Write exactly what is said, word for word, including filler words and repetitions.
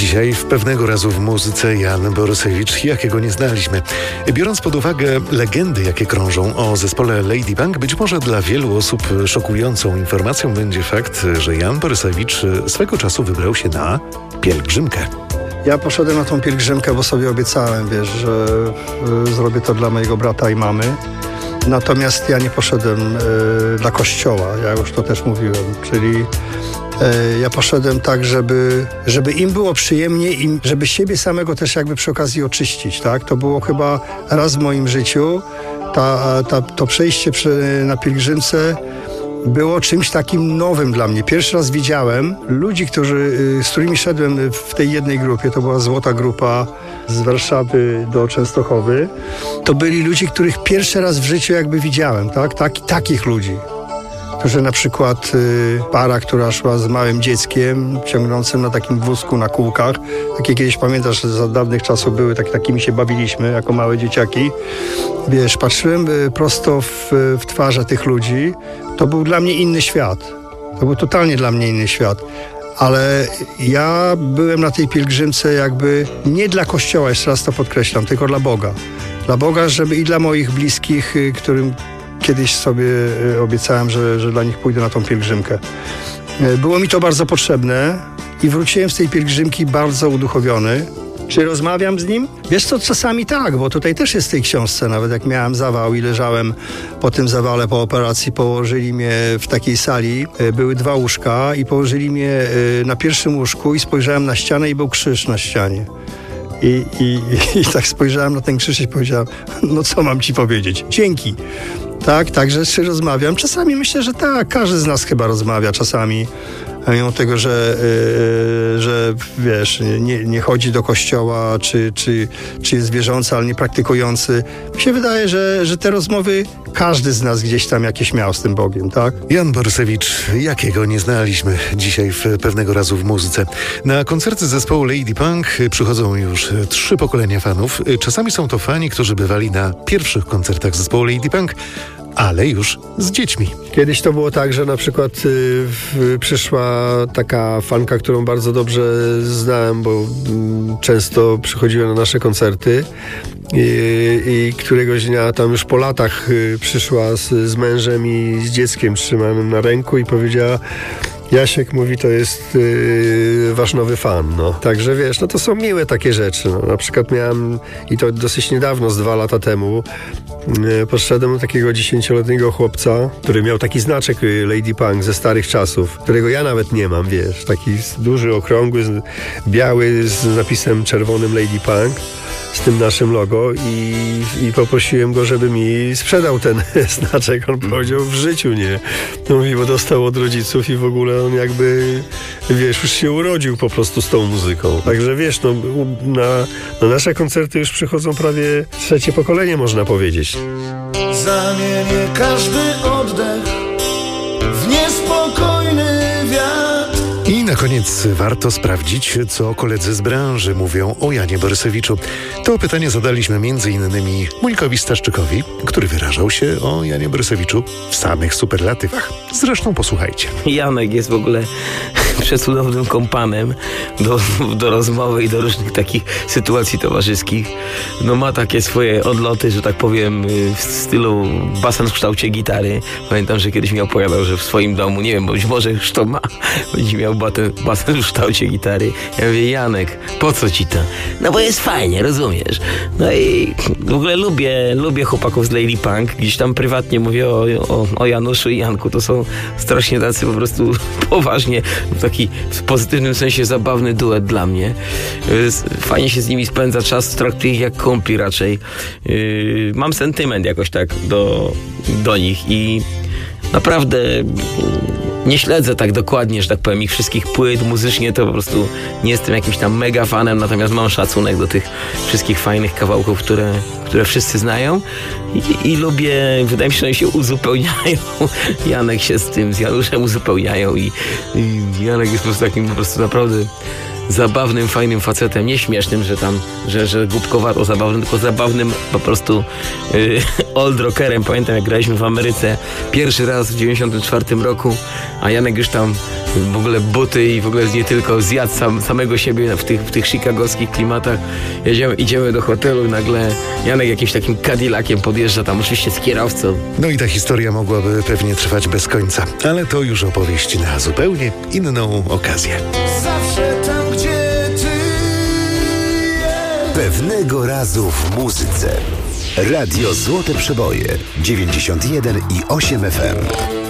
Dzisiaj w Pewnego razu w muzyce Jan Borysewicz, jakiego nie znaliśmy. Biorąc pod uwagę legendy, jakie krążą o zespole Lady Punk, być może dla wielu osób szokującą informacją będzie fakt, że Jan Borysewicz swego czasu wybrał się na pielgrzymkę. Ja poszedłem na tą pielgrzymkę, bo sobie obiecałem, wiesz, że y, zrobię to dla mojego brata i mamy. Natomiast ja nie poszedłem y, dla kościoła, ja już to też mówiłem, czyli y, ja poszedłem tak, żeby, żeby im było przyjemnie i żeby siebie samego też jakby przy okazji oczyścić, tak? To było chyba raz w moim życiu, ta, ta, to przejście przy, na pielgrzymce było czymś takim nowym dla mnie. Pierwszy raz widziałem ludzi, którzy, z którymi szedłem w tej jednej grupie, to była złota grupa z Warszawy do Częstochowy. To byli ludzie, których pierwszy raz w życiu jakby widziałem, tak? tak takich ludzi. Którzy na przykład y, para, która szła z małym dzieckiem ciągnącym na takim wózku na kółkach. Takie kiedyś, pamiętasz, za dawnych czasów były, tak, takimi się bawiliśmy jako małe dzieciaki. Wiesz, patrzyłem y, prosto w, w twarze tych ludzi. To był dla mnie inny świat. To był totalnie dla mnie inny świat. Ale ja byłem na tej pielgrzymce jakby nie dla Kościoła, jeszcze raz to podkreślam, tylko dla Boga. Dla Boga, żeby i dla moich bliskich, y, którym kiedyś sobie obiecałem, że, że dla nich pójdę na tą pielgrzymkę. Było mi to bardzo potrzebne i wróciłem z tej pielgrzymki bardzo uduchowiony. Czy rozmawiam z nim? Wiesz co, czasami tak, bo tutaj też jest w tej książce, nawet jak miałem zawał i leżałem po tym zawale, po operacji, położyli mnie w takiej sali, były dwa łóżka i położyli mnie na pierwszym łóżku i spojrzałem na ścianę i był krzyż na ścianie. I, i, i tak spojrzałem na ten krzyż i powiedziałem, no co mam ci powiedzieć? Dzięki. Tak, także czy rozmawiam? Czasami myślę, że tak, każdy z nas chyba rozmawia czasami, mimo tego, że, yy, że wiesz, nie, nie chodzi do kościoła, czy, czy, czy jest wierzący, ale nie praktykujący. Mi się wydaje, że, że te rozmowy każdy z nas gdzieś tam jakieś miał z tym Bogiem, tak? Jan Borysewicz, jakiego nie znaliśmy dzisiaj w Pewnego razu w muzyce. Na koncerty zespołu Lady Punk przychodzą już trzy pokolenia fanów. Czasami są to fani, którzy bywali na pierwszych koncertach zespołu Lady Punk, ale już z dziećmi. Kiedyś to było tak, że na przykład y, w, przyszła taka fanka, którą bardzo dobrze znałem, bo y, często przychodziła na nasze koncerty i, i któregoś dnia tam już po latach y, przyszła z, z mężem i z dzieckiem trzymanym na ręku i powiedziała: Jasiek, mówi, to jest yy, wasz nowy fan, no. Także wiesz, no to są miłe takie rzeczy, no. Na przykład miałem, i to dosyć niedawno, z dwa lata temu, yy, podszedłem do takiego dziesięcioletniego chłopca, który miał taki znaczek Lady Punk ze starych czasów, którego ja nawet nie mam, wiesz, taki duży, okrągły, biały, z napisem czerwonym Lady Punk, z tym naszym logo i, i poprosiłem go, żeby mi sprzedał ten znaczek. On powiedział: w życiu nie. No mówi, bo dostał od rodziców i w ogóle on jakby, wiesz, już się urodził po prostu z tą muzyką. Także wiesz, no, na, na nasze koncerty już przychodzą prawie trzecie pokolenie, można powiedzieć. Zamienię każdy oddech w niespokojny wiatr. I na koniec warto sprawdzić, co koledzy z branży mówią o Janie Borysewiczu. To pytanie zadaliśmy między innymi Mójkowi Staszczykowi, który wyrażał się o Janie Borysewiczu w samych superlatywach. Zresztą posłuchajcie. Janek jest w ogóle przecudownym kompanem do, do rozmowy i do różnych takich sytuacji towarzyskich. No ma takie swoje odloty, że tak powiem, w stylu basen w kształcie gitary. Pamiętam, że kiedyś mi opowiadał, że w swoim domu, nie wiem, być może już to ma, będzie miał basen, basen w kształcie gitary. Ja mówię: Janek, po co ci to? No bo jest fajnie, rozumiesz? No i w ogóle lubię, lubię chłopaków z Lady Punk. Gdzieś tam prywatnie mówię o, o, o Januszu i Janku. To są strasznie tacy po prostu poważnie, taki w pozytywnym sensie zabawny duet dla mnie. Fajnie się z nimi spędza czas, traktuję ich jak kumpli raczej. Mam sentyment jakoś tak do, do nich i naprawdę nie śledzę tak dokładnie, że tak powiem, ich wszystkich płyt. Muzycznie to po prostu nie jestem jakimś tam mega fanem, natomiast mam szacunek do tych wszystkich fajnych kawałków, które, które wszyscy znają i, i lubię, wydaje mi się, że oni się uzupełniają. Janek się z tym, z Januszem uzupełniają i, i Janek jest po prostu takim po prostu naprawdę zabawnym, fajnym facetem, nie śmiesznym, że tam, że, że głupkowato zabawnym, tylko zabawnym po prostu yy, old rockerem. Pamiętam, jak graliśmy w Ameryce pierwszy raz w dziewięćdziesiątym czwartym roku, a Janek już tam w ogóle buty i w ogóle nie tylko zjadł sam, samego siebie w tych, w tych chicagowskich klimatach. Jedziemy, idziemy do hotelu i nagle Janek jakimś takim Cadillaciem podjeżdża tam, oczywiście z kierowcą. No i ta historia mogłaby pewnie trwać bez końca, ale to już opowieść na zupełnie inną okazję. Zawsze tam, gdzie ty jest. Pewnego razu w muzyce. Radio Złote Przeboje dziewięćdziesiąt jeden i osiem F M.